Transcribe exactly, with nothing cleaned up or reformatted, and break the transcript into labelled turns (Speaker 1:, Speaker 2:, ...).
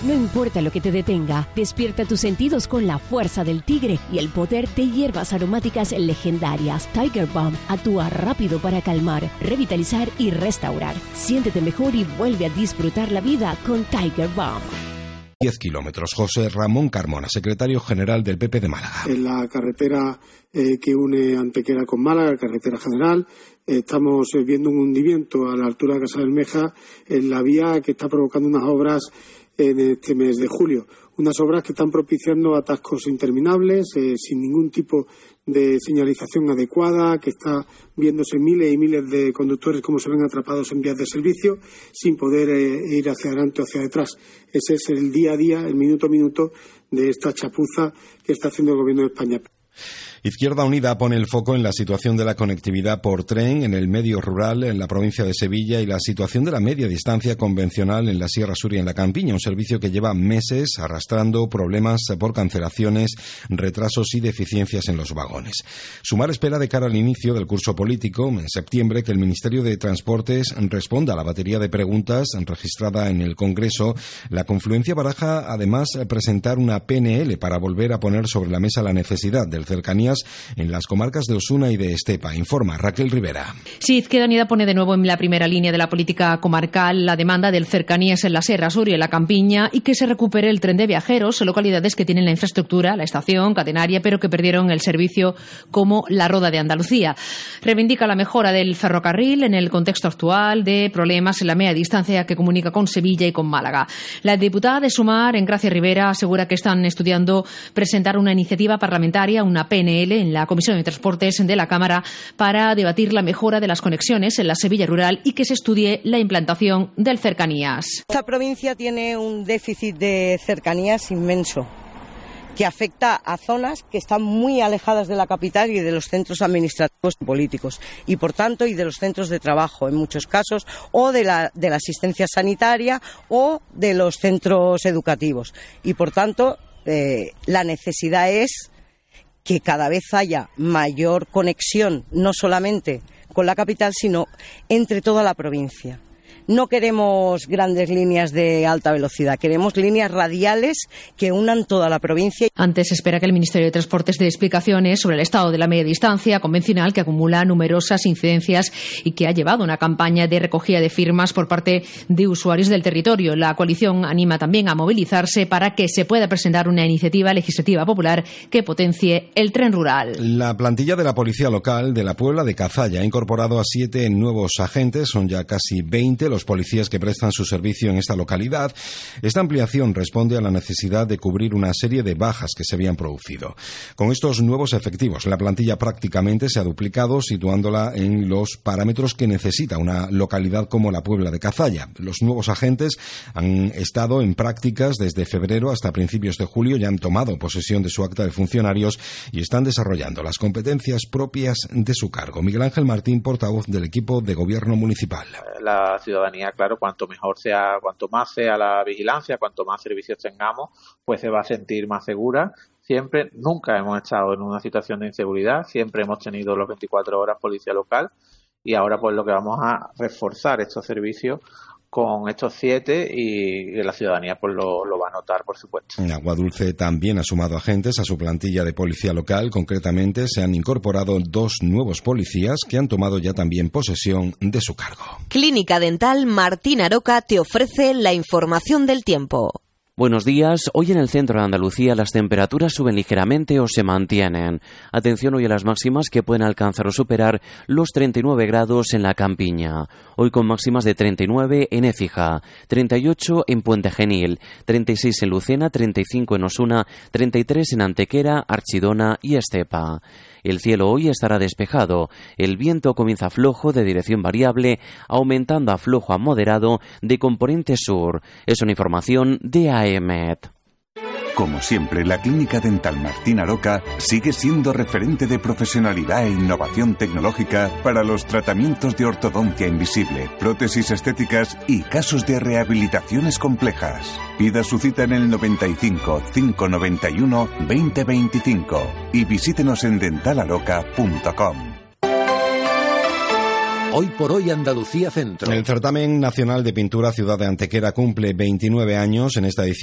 Speaker 1: No importa lo que te detenga, despierta tus sentidos con la fuerza del tigre y el poder de hierbas aromáticas legendarias. Tiger Balm actúa rápido para calmar, revitalizar y restaurar. Siéntete mejor y vuelve a disfrutar la vida con Tiger Balm.
Speaker 2: diez kilómetros. José Ramón Carmona, secretario general del P P de Málaga.
Speaker 3: En la carretera eh, que une Antequera con Málaga, carretera general, eh, estamos eh, viendo un hundimiento a la altura de Casa Bermeja en la vía que está provocando unas obras en este mes de julio. Unas obras que están propiciando atascos interminables, eh, sin ningún tipo de señalización adecuada, que está viéndose miles y miles de conductores como se ven atrapados en vías de servicio, sin poder eh, ir hacia adelante o hacia detrás. Ese es el día a día, el minuto a minuto de esta chapuza que está haciendo el Gobierno de España.
Speaker 2: Izquierda Unida pone el foco en la situación de la conectividad por tren en el medio rural en la provincia de Sevilla y la situación de la media distancia convencional en la Sierra Sur y en la Campiña, un servicio que lleva meses arrastrando problemas por cancelaciones, retrasos y deficiencias en los vagones. Sumar espera de cara al inicio del curso político en septiembre que el Ministerio de Transportes responda a la batería de preguntas registrada en el Congreso. La confluencia baraja además presentar una P N L para volver a poner sobre la mesa la necesidad del cercanías en las comarcas de Osuna y de Estepa. Informa Raquel Rivera.
Speaker 4: Sí, Izquierda Unida pone de nuevo en la primera línea de la política comarcal la demanda del cercanías en la Sierra Sur y en la Campiña y que se recupere el tren de viajeros en localidades que tienen la infraestructura, la estación catenaria, pero que perdieron el servicio como la Roda de Andalucía. Reivindica la mejora del ferrocarril en el contexto actual de problemas en la media distancia que comunica con Sevilla y con Málaga. La diputada de Sumar, Engracia Rivera, asegura que están estudiando presentar una iniciativa parlamentaria, una P N L, en la Comisión de Transportes de la Cámara para debatir la mejora de las conexiones en la Sevilla rural y que se estudie la implantación del cercanías.
Speaker 5: Esta provincia tiene un déficit de cercanías inmenso que afecta a zonas que están muy alejadas de la capital y de los centros administrativos y políticos y por tanto y de los centros de trabajo en muchos casos o de la, de la asistencia sanitaria o de los centros educativos y por tanto eh, la necesidad es que cada vez haya mayor conexión, no solamente con la capital, sino entre toda la provincia. No queremos grandes líneas de alta velocidad, queremos líneas radiales que unan toda la provincia.
Speaker 4: Antes se espera que el Ministerio de Transportes dé explicaciones sobre el estado de la media distancia convencional que acumula numerosas incidencias y que ha llevado una campaña de recogida de firmas por parte de usuarios del territorio. La coalición anima también a movilizarse para que se pueda presentar una iniciativa legislativa popular que potencie el tren rural.
Speaker 2: La plantilla de la Policía Local de la Puebla de Cazalla ha incorporado a siete nuevos agentes, son ya casi veinte los policías que prestan su servicio en esta localidad. Esta ampliación responde a la necesidad de cubrir una serie de bajas que se habían producido. Con estos nuevos efectivos, la plantilla prácticamente se ha duplicado, situándola en los parámetros que necesita una localidad como la Puebla de Cazalla. Los nuevos agentes han estado en prácticas desde febrero hasta principios de julio, ya han tomado posesión de su acta de funcionarios y están desarrollando las competencias propias de su cargo. Miguel Ángel Martín, portavoz del equipo de gobierno municipal.
Speaker 6: La ciudadanía, claro, cuanto mejor sea, cuanto más sea la vigilancia, cuanto más servicios tengamos, pues se va a sentir más segura. Siempre, nunca hemos estado en una situación de inseguridad, siempre hemos tenido los veinticuatro horas policía local y ahora pues lo que vamos a reforzar estos servicios con estos siete y la ciudadanía pues lo, lo va a notar, por supuesto.
Speaker 2: Aguadulce también ha sumado agentes a su plantilla de policía local. Concretamente se han incorporado dos nuevos policías que han tomado ya también posesión de su cargo.
Speaker 7: Clínica Dental Martín Aroca te ofrece la información del tiempo.
Speaker 8: Buenos días. Hoy en el centro de Andalucía las temperaturas suben ligeramente o se mantienen. Atención hoy a las máximas que pueden alcanzar o superar los treinta y nueve grados en la Campiña. Hoy con máximas de treinta y nueve en Écija, treinta y ocho en Puente Genil, treinta y seis en Lucena, treinta y cinco en Osuna, treinta y tres en Antequera, Archidona y Estepa. El cielo hoy estará despejado. El viento comienza flojo de dirección variable, aumentando a flojo a moderado de componente sur. Es una información de A E M E T.
Speaker 9: Como siempre, la Clínica Dental Martín Aroca sigue siendo referente de profesionalidad e innovación tecnológica para los tratamientos de ortodoncia invisible, prótesis estéticas y casos de rehabilitaciones complejas. Pida su cita en el noventa y cinco, cinco noventa y uno, veinte veinticinco y visítenos en dental aroca punto com.
Speaker 10: Hoy por hoy Andalucía Centro.
Speaker 2: El certamen nacional de pintura Ciudad de Antequera cumple veintinueve años en esta edición.